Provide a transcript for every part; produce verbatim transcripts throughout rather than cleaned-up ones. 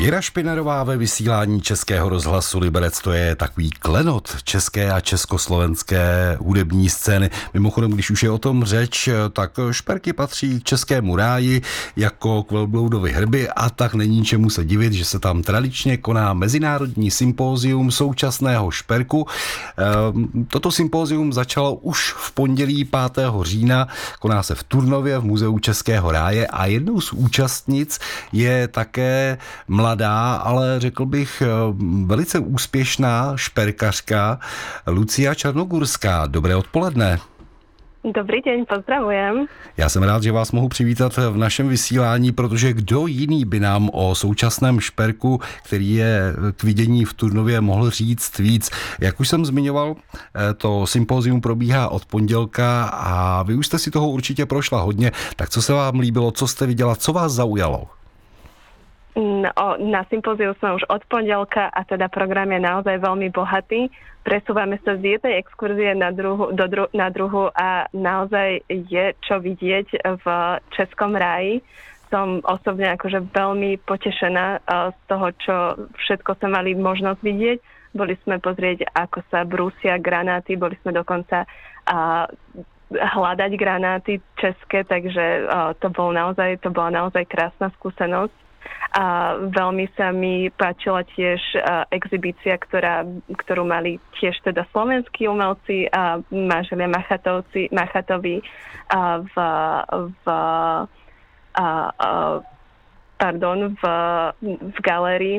Věra Špinarová ve vysílání Českého rozhlasu Liberec, to je takový klenot české a československé hudební scény. Mimochodem, když už je o tom řeč, tak šperky patří k českému ráji jako k velbloudovi hrby a tak není čemu se divit, že se tam tradičně koná mezinárodní sympózium současného šperku. Toto sympózium začalo už v pondělí pátého října, koná se v Turnově v Muzeu Českého ráje a jednou z účastnic je také mladá, ale řekl bych velice úspěšná šperkařka Lucia Čarnogurská. Dobré odpoledne. Dobrý deň, pozdravujem. Já jsem rád, že vás mohu přivítat v našem vysílání, protože kdo jiný by nám o současném šperku, který je k vidění v Turnově, mohl říct víc. Jak už jsem zmiňoval, to sympózium probíhá od pondělka a vy už jste si toho určitě prošla hodně. Tak co se vám líbilo, co jste viděla, co vás zaujalo? No, na sympóziu sme už od pondelka a teda program je naozaj veľmi bohatý. Presúvame sa z jednej exkurzie na druhu, do dru, na druhu a naozaj je čo vidieť v Českom ráji. Som osobne akože veľmi potešená z toho, čo všetko sme mali možnosť vidieť. Boli sme pozrieť, ako sa brúsia granáty, boli sme dokonca a, hľadať granáty české, takže a, to, bol naozaj, to bola naozaj krásna skúsenosť. A veľmi sa mi páčila tiež uh, exhibícia, ktorá, ktorú mali tiež teda slovenskí umelci a manželia Machatovci, Machatovi uh, v, v, uh, uh, pardon, v, v galérii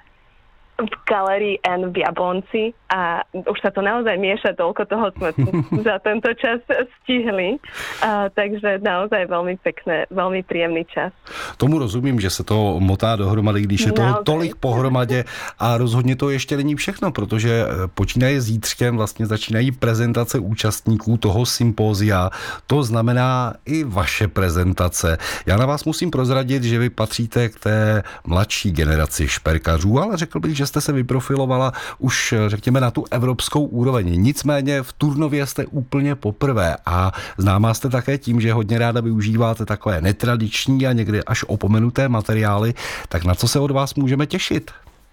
v galérii N v Jablonci a už sa to naozaj mieša, toľko toho sme za tento čas stihli. A, takže naozaj veľmi pekné, veľmi príjemný čas. Tomu rozumím, že se to motá dohromady, když je toho tolik pohromadě a rozhodně to ještě není všechno, protože počínaje zítřkem vlastně začínají prezentace účastníků toho sympózia. To znamená i vaše prezentace. Já na vás musím prozradit, že vy patříte k té mladší generaci šperkařů, ale řekl bych, že jste se vyprofilovala už, řekněme, na tu evropskou úroveň. Nicméně v Turnově jste úplně poprvé a známá jste také tím, že hodně ráda využíváte takové netradiční a někdy až opomenuté materiály. Tak na co se od vás můžeme těšit?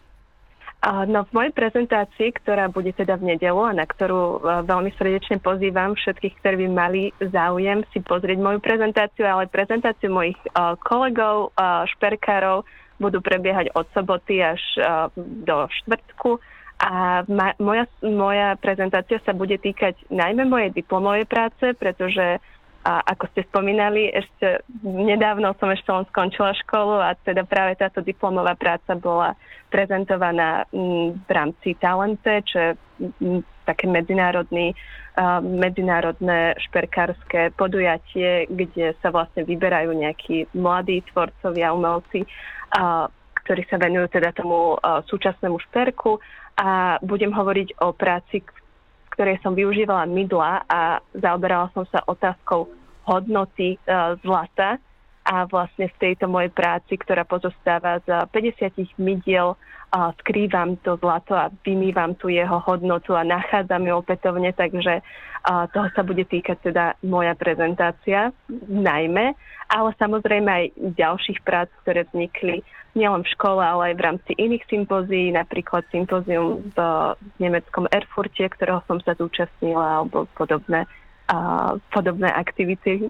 No v mojej prezentácii, ktorá bude teda v nedeľu a na ktorú veľmi srdečne pozývam všetkých, ktorí by mali záujem si pozrieť moju prezentáciu, ale prezentáciu mojich kolegov, šperkárov, budú prebiehať od soboty až uh, do štvrtku a ma, moja, moja prezentácia sa bude týkať najmä mojej diplomovej práce, pretože uh, ako ste spomínali, ešte nedávno som ešte len skončila školu a teda práve táto diplomová práca bola prezentovaná m, v rámci Talente, čo je m, také medzinárodný, uh, medzinárodné šperkárske podujatie, kde sa vlastne vyberajú nejakí mladí tvorcovia, umelci, a, ktorí sa venujú teda tomu a, súčasnému šperku a budem hovoriť o práci, v ktorej som využívala mydla a zaoberala som sa otázkou hodnoty a, zlata a vlastne v tejto mojej práci, ktorá pozostáva z päťdesiat mydiel, a, skrývam to zlato a vymývam tu jeho hodnotu a nachádzam ju opätovne, takže a, toho sa bude týkať teda moja prezentácia najmä, ale samozrejme aj ďalších prác, ktoré vznikli nielen v škole, ale aj v rámci iných sympózií, napríklad sympózium v nemeckom Erfurte, ktorého som sa zúčastnila, alebo podobné, a podobné aktivity.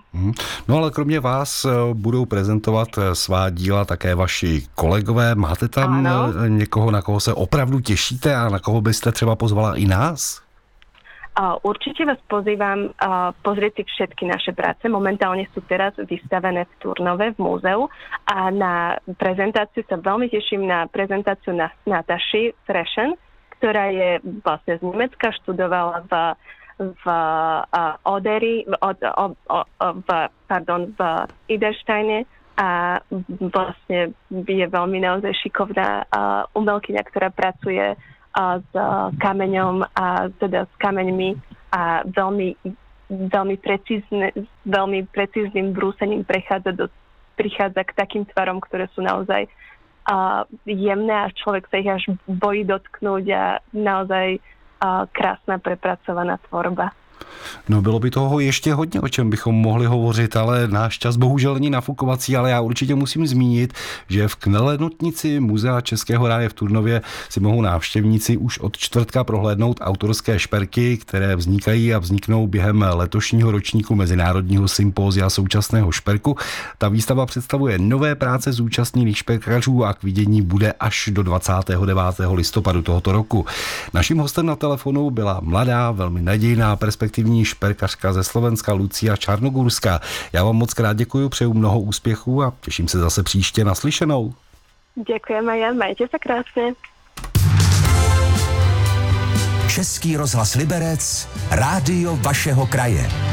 No ale kromě vás budou prezentovat svá díla také vaši kolegové. Máte tam ano. někoho, na koho se opravdu těšíte a na koho byste třeba pozvala i nás? Určite vás pozývam pozrieť si všetky naše práce. Momentálne sú teraz vystavené v Turnove v múzeu a na prezentáciu sa veľmi teším na prezentáciu na Nataši Frešen, ktorá je vlastne z Nemecka, študovala v, v Oderi, v, v, v, pardon, v Idersteine a vlastne je veľmi naozaj šikovná umelkyňa, ktorá pracuje a s kameňom a teda s kameňmi a veľmi, veľmi, precízne, veľmi precízným brúsením prechádza, do, prichádza k takým tvarom, ktoré sú naozaj a, jemné a človek sa ich až bojí dotknúť a naozaj a, krásna prepracovaná tvorba. No bylo by toho ještě hodně, o čem bychom mohli hovořit, ale náš čas bohužel není nafukovací, ale já určitě musím zmínit, že v knelenotnici Muzea Českého ráje v Turnově si mohou návštěvníci už od čtvrtka prohlédnout autorské šperky, které vznikají a vzniknou během letošního ročníku Mezinárodního sympózia současného šperku. Ta výstava představuje nové práce zúčastněných šperkařů a k vidění bude až do dvacátého devátého listopadu tohoto roku. Naším hostem na telefonu byla mladá, velmi nadějná, perspektivní šperkařka ze Slovenska Lucia Čarnogurská. Já vám moc krát děkuji, přeju mnoho úspěchů a těším se zase příště naslyšenou. Děkujeme, Jan, majte se krásně. Český rozhlas Liberec, rádio vašeho kraje.